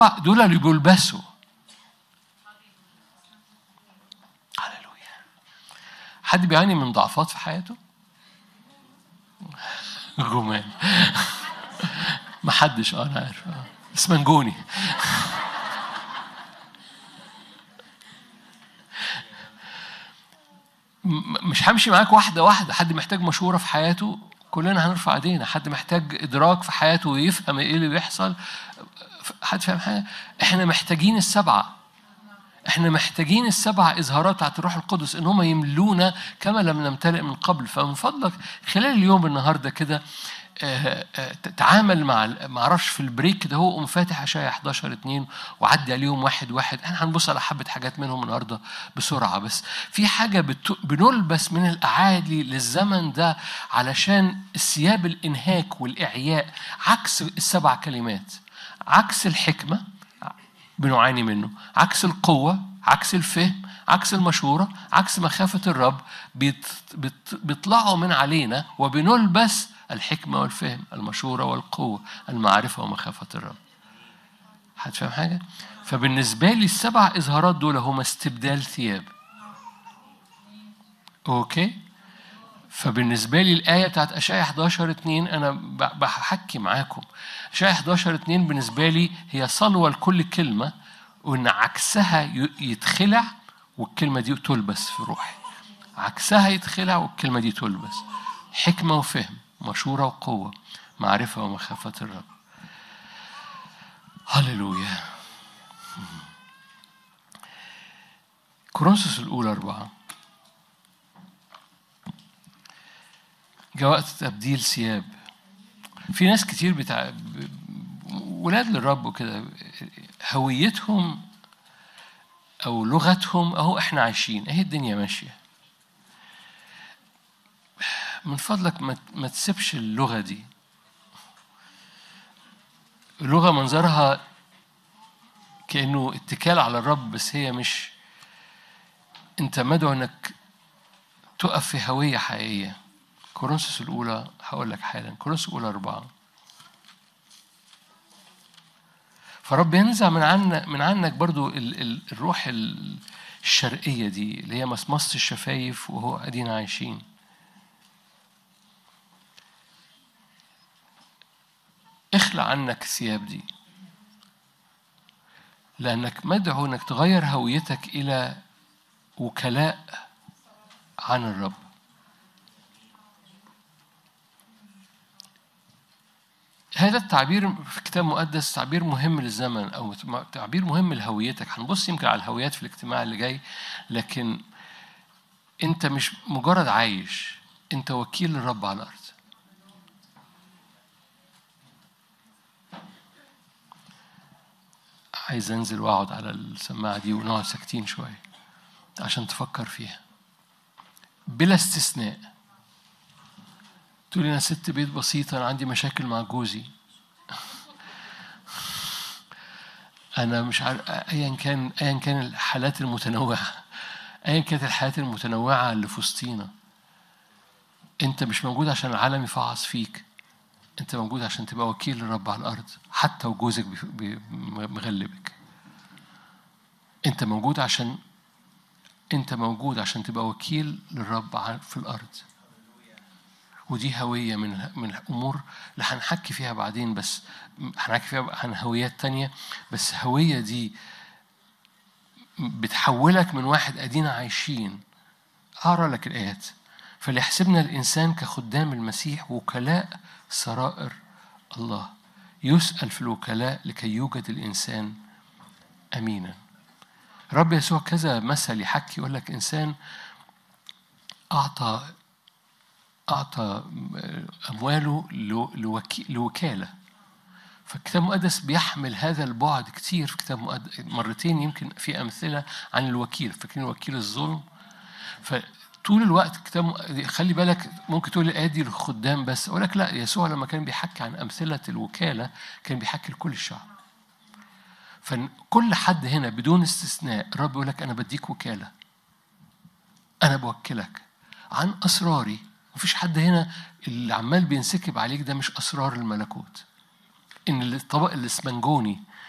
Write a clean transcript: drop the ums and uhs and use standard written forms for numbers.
دول اللي بيلبسوا. هللويا. حد بيعاني من ضعفات في حياته؟ جمال. ما حدش، انا عارف، اسمنجوني. مش همشي معاك واحدة واحدة. حد محتاج مشورة في حياته، كلنا هنرفع ايدينا. حد محتاج إدراك في حياته ويفهم إيه اللي بيحصل. حد فاهم حاجة؟ إحنا محتاجين السبعة. إحنا محتاجين السبع إظهارات بتاعت الروح القدس إن هم يملونا كما لم نمتلئ من قبل. فمن فضلك خلال اليوم النهاردة كده تعامل ما اعرفش في البريك ده، هو قوم فاتح اشعياء 11:2 وعدي عليهم واحد واحد. احنا هنبص على حبه حاجات منهم النهارده بسرعه. بس في حاجه بنلبس من الاعالي للزمن ده علشان الثياب الانهاك والاعياء، عكس السبع كلمات، عكس الحكمه بنعاني منه، عكس القوه، عكس الفهم، عكس المشورة، عكس مخافة الرب. بيطلعوا من علينا وبنلبس الحكمة والفهم، المشورة والقوة، المعرفة ومخافة الرب. هتفهم حاجة؟ فبالنسبة لي السبع إظهارات دول هما استبدال ثياب. أوكي؟ فبالنسبة لي الآية بتاعت أشعياء 11:2 أنا بحكي معاكم. أشعياء 11:2 بالنسبة لي هي صلوة لكل كلمة، وإن عكسها يتخلع والكلمة دي تلبس في روحي. عكسها يتخلع والكلمة دي تلبس. حكمة وفهم، مشورة وقوة، معرفة ومخافة الرب. هللويا. كورنثوس الأولى 4. جاء وقت تبديل ثياب. في ناس كتير ولاد للرب وكده، هويتهم أو لغتهم أهو إحنا عايشين، أهي الدنيا ماشية. من فضلك ما تسيبش اللغة دي. اللغة منظرها كأنه اتكال على الرب، بس هي مش. أنت مدعو أنك تقف في هوية حقيقية. كورنثوس الأولى هقول لك حالا، كورنثوس الأولى 4. فرب ينزع من عنك برضو الروح الشرقية دي اللي هي مصمصة الشفايف وهو قاعدين عايشين. اخلع عنك الثياب دي، لأنك مدعو أنك تغير هويتك إلى وكلاء عن الرب. هذا التعبير في الكتاب المقدس تعبير مهم للزمن، أو تعبير مهم لهويتك. هنبص يمكن على الهويات في الاجتماع اللي جاي، لكن أنت مش مجرد عايش، أنت وكيل للرب على الأرض. عايز أنزل وأقعد على السماعة دي ونقعد ساكتين شوية عشان تفكر فيها. بلا استثناء تقول أنا ست بيت بسيطة، أنا عندي مشاكل مع جوزي، أنا مش عارف، أيا كان الحالات المتنوعة، أيا كانت الحالات المتنوعة اللي في وسطينا، أنت مش موجود عشان العالم يفعص فيك. أنت موجود عشان تبقى وكيل للرب على الأرض، حتى وجوزك مغلبك. أنت موجود عشان تبقى وكيل للرب في الأرض. ودي هوية من الأمور اللي هنحكي فيها بعدين، بس هنحكي فيها عن هويات تانية. بس هوية دي بتحولك من واحد أدينا عايشين. أقرأ لك الآيات. فليحسبنا الإنسان كخدام المسيح وكلاء سرائر الله، يسأل في الوكلاء لكي يوجد الإنسان أمينا. رب يسوع كذا مثل يحكي، يقول لك إنسان أعطى أمواله لوكالة. فالكتاب المقدس بيحمل هذا البعد كتير. في الكتاب المقدس مرتين يمكن في أمثلة عن الوكيل. فاكرين وكيل الظلم؟ فطول الوقت الكتاب خلي بالك، ممكن تقول الآية دي للخدام بس، أقول لك لا، يسوع لما كان بيحكي عن أمثلة الوكالة كان بيحكي لكل الشعب. فكل حد هنا بدون استثناء الرب يقول لك أنا بديك وكالة، أنا بوكلك عن أسراري. مفيش حد هنا اللي عمال بينسكب عليك ده مش أسرار الملكوت. إن الطبق الإسمنجوني